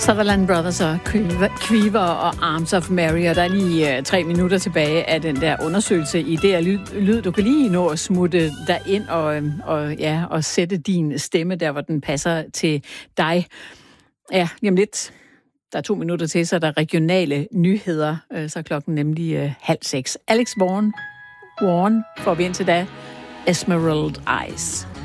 Sutherland Brothers og Quiver og Arms of Mary, og der er lige 3 minutter tilbage af den der undersøgelse i det lyd. Du kan lige nå at smutte dig ind og sætte din stemme der, hvor den passer til dig. Ja, lige om lidt. Der er 2 minutter til, så er der regionale nyheder. Så er klokken nemlig 5:30. Alex Warren får vi indtil da Emerald Eyes.